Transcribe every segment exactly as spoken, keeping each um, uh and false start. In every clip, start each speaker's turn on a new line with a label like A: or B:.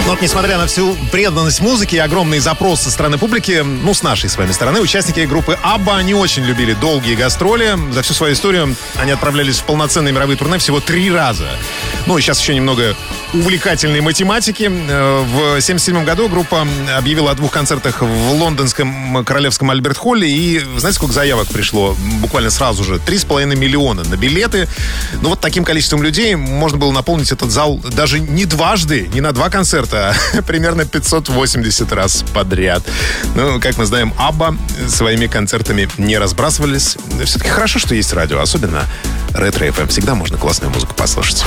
A: Но вот, несмотря на всю преданность музыке и огромный запрос со стороны публики, ну, с нашей с вами стороны, участники группы Абба не очень любили долгие гастроли. За всю свою историю они отправлялись в полноценные мировые турне всего три раза. Ну, и сейчас еще немного увлекательной математики. В семьдесят седьмом году группа объявила о двух концертах в лондонском Королевском Альберт-Холле. И знаете, сколько заявок пришло? Буквально сразу же. Три с половиной миллиона на билеты. Ну, вот таким количеством людей можно было наполнить этот зал даже не дважды, не на два концерта, примерно пятьсот восемьдесят раз подряд. Ну, как мы знаем, Абба своими концертами не разбрасывались. Но все-таки хорошо, что есть радио, особенно Ретро-эф эм. Всегда можно классную музыку послушать.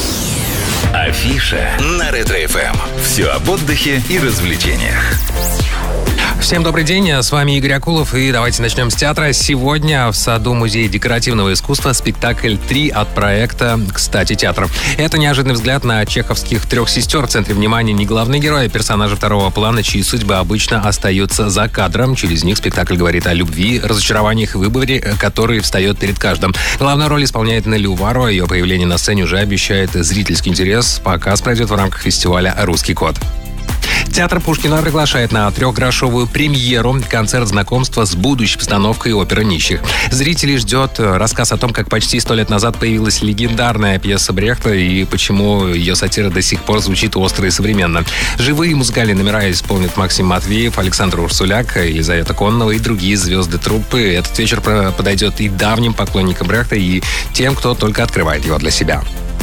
B: Афиша на Ретро-эф эм. Все об отдыхе и развлечениях.
C: Всем добрый день, с вами Игорь Акулов, и давайте начнем с театра. Сегодня в саду Музея декоративного искусства спектакль «Три» от проекта «Кстати, театр». Это неожиданный взгляд на чеховских трех сестер. В центре внимания не главные герои, а персонажи второго плана, чьи судьбы обычно остаются за кадром. Через них спектакль говорит о любви, разочарованиях и выборе, который встает перед каждым. Главную роль исполняет Нелли Уваро. Ее появление на сцене уже обещает зрительский интерес. Показ пройдет в рамках фестиваля «Русский код». Театр Пушкина приглашает на трехгрошовую премьеру концерт знакомства с будущей постановкой оперы «Нищих». Зрителей ждет рассказ о том, как почти сто лет назад появилась легендарная пьеса Брехта и почему ее сатира до сих пор звучит остро и современно. Живые музыкальные номера исполнят Максим Матвеев, Александр Урсуляк, Елизавета Коннова и другие звезды труппы. Этот вечер подойдет и давним поклонникам Брехта, и тем, кто только открывает его для себя.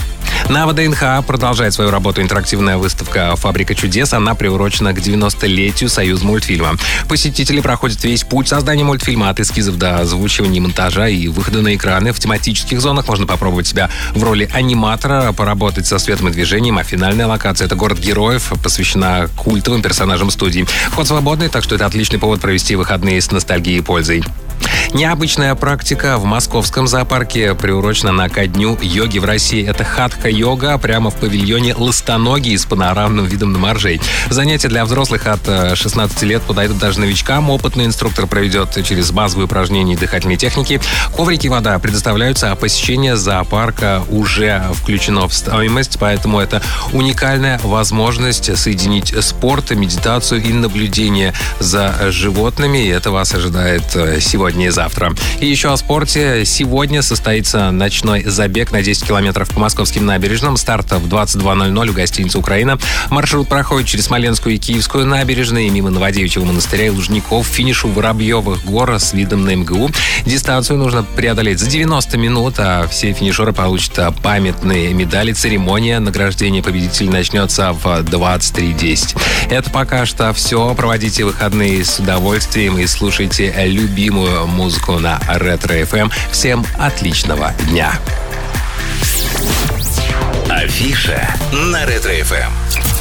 C: На ВДНХ продолжает свою работу интерактивная выставка «Фабрика чудес». Она приурочена к девяностолетию Союзмультфильма. Посетители проходят весь путь создания мультфильма от эскизов до озвучивания, монтажа и выхода на экраны. В тематических зонах можно попробовать себя в роли аниматора, поработать со светом и движением, а финальная локация — это город героев, посвящена культовым персонажам студии. Вход свободный, так что это отличный повод провести выходные с ностальгией и пользой. Необычная практика в московском зоопарке приурочена ко дню йоги в России. Это хатха-йога прямо в павильоне «Ластоногий» с панорамным видом на моржей. Занятия для взрослых от шестнадцати лет подойдут даже новичкам. Опытный инструктор проведет через базовые упражнения и дыхательные техники. Коврики и вода предоставляются, а посещение зоопарка уже включено в стоимость, поэтому это уникальная возможность соединить спорт, медитацию и наблюдение за животными. И это вас ожидает сегодня и завтра. И еще о спорте. Сегодня состоится ночной забег на десять километров по московским набережным. Старт в двадцать два ноль ноль у гостиницы «Украина». Маршрут проходит через Смоленскую и Киевскую набережные, мимо Новодевичьего монастыря и Лужников, финишу Воробьевых гор с видом на МГУ. Дистанцию нужно преодолеть за девяносто минут, а все финишеры получат памятные медали. Церемония награждения победителей начнется в двадцать три десять. Это пока что все. Проводите выходные с удовольствием и слушайте любимую музыку на Ретро-эф эм. Всем отличного дня!
B: Афиша на Ретро-эф эм.